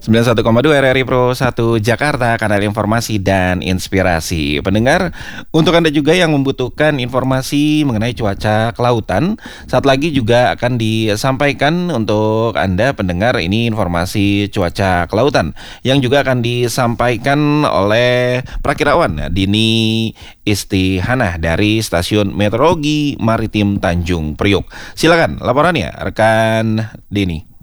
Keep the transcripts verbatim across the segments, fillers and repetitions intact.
sembilan puluh satu koma dua R R I Pro satu Jakarta, kanal informasi dan inspirasi. Pendengar, untuk Anda juga yang membutuhkan informasi mengenai cuaca kelautan, saat lagi juga akan disampaikan untuk Anda pendengar ini informasi cuaca kelautan yang juga akan disampaikan oleh Prakirawan Dini Istihanah dari Stasiun Meteorologi Maritim Tanjung Priok. Silakan laporannya rekan Dini.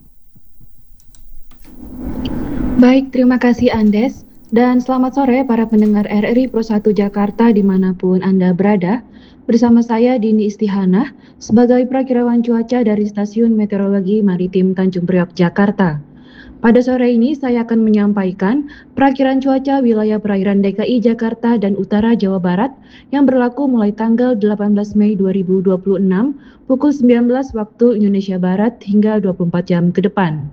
Baik, terima kasih Andes, dan selamat sore para pendengar R R I Pro satu Jakarta dimanapun Anda berada. Bersama saya Dini Istihanah sebagai Prakirawan Cuaca dari Stasiun Meteorologi Maritim Tanjung Priok, Jakarta. Pada sore ini saya akan menyampaikan perakiraan cuaca wilayah perairan D K I Jakarta dan Utara Jawa Barat yang berlaku mulai tanggal delapan belas Mei dua ribu dua puluh enam pukul sembilan belas waktu Indonesia Barat hingga dua puluh empat jam ke depan.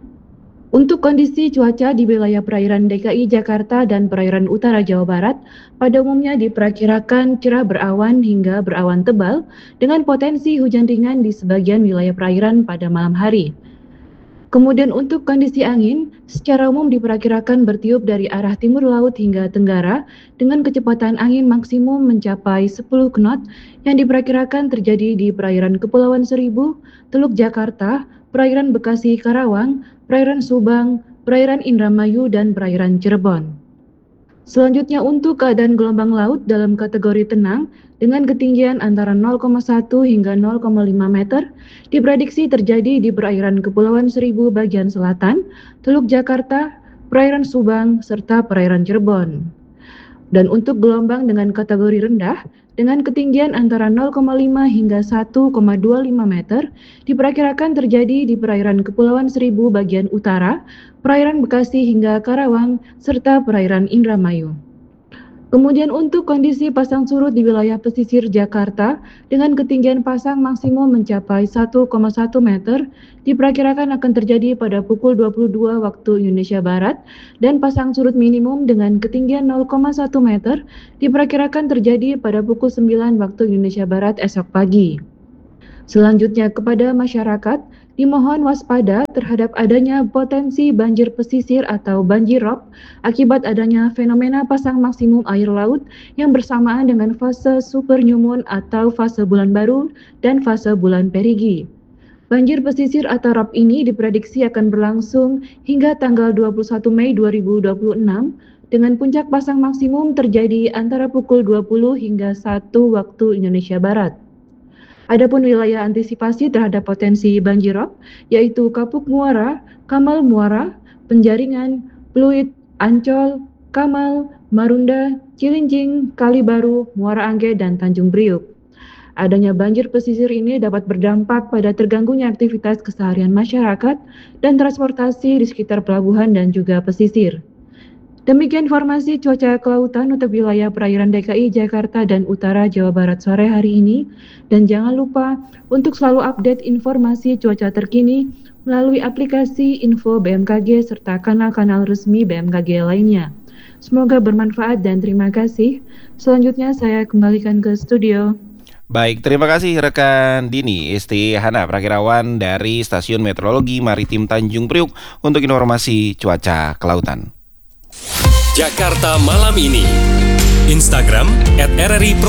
Untuk kondisi cuaca di wilayah perairan D K I Jakarta dan perairan utara Jawa Barat, pada umumnya diperkirakan cerah berawan hingga berawan tebal dengan potensi hujan ringan di sebagian wilayah perairan pada malam hari. Kemudian untuk kondisi angin, secara umum diperkirakan bertiup dari arah timur laut hingga tenggara dengan kecepatan angin maksimum mencapai sepuluh knot yang diperkirakan terjadi di perairan Kepulauan Seribu, Teluk Jakarta, perairan Bekasi Karawang, perairan Subang, perairan Indramayu, dan perairan Cirebon. Selanjutnya untuk keadaan gelombang laut dalam kategori tenang dengan ketinggian antara nol koma satu hingga nol koma lima meter diprediksi terjadi di perairan Kepulauan Seribu bagian selatan, Teluk Jakarta, perairan Subang, serta perairan Cirebon. Dan untuk gelombang dengan kategori rendah dengan ketinggian antara nol koma lima hingga satu koma dua lima meter diperkirakan terjadi di perairan Kepulauan Seribu bagian utara, perairan Bekasi hingga Karawang, serta perairan Indramayu. Kemudian untuk kondisi pasang surut di wilayah pesisir Jakarta dengan ketinggian pasang maksimum mencapai satu koma satu meter diperkirakan akan terjadi pada pukul dua puluh dua waktu Indonesia Barat dan pasang surut minimum dengan ketinggian nol koma satu meter diperkirakan terjadi pada pukul sembilan waktu Indonesia Barat esok pagi. Selanjutnya kepada masyarakat, dimohon waspada terhadap adanya potensi banjir pesisir atau banjirop akibat adanya fenomena pasang maksimum air laut yang bersamaan dengan fase super new moon atau fase bulan baru dan fase bulan perigi. Banjir pesisir atau rop ini diprediksi akan berlangsung hingga tanggal dua puluh satu Mei dua ribu dua puluh enam dengan puncak pasang maksimum terjadi antara pukul dua puluh hingga satu waktu Indonesia Barat. Adapun wilayah antisipasi terhadap potensi banjirop yaitu Kapuk Muara, Kamal Muara, Penjaringan, Pluit, Ancol, Kamal, Marunda, Cilincing, Kalibaru, Muara Angke, dan Tanjung Priuk. Adanya banjir pesisir ini dapat berdampak pada terganggunya aktivitas keseharian masyarakat dan transportasi di sekitar pelabuhan dan juga pesisir. Demikian informasi cuaca kelautan untuk wilayah perairan D K I Jakarta dan Utara Jawa Barat sore hari ini. Dan jangan lupa untuk selalu update informasi cuaca terkini melalui aplikasi Info B M K G serta kanal-kanal resmi B M K G lainnya. Semoga bermanfaat dan terima kasih. Selanjutnya saya kembalikan ke studio. Baik, terima kasih rekan Dini Istihanah, Prakirawan dari Stasiun Meteorologi Maritim Tanjung Priok untuk informasi cuaca kelautan. Jakarta malam ini. Instagram et R R I Pro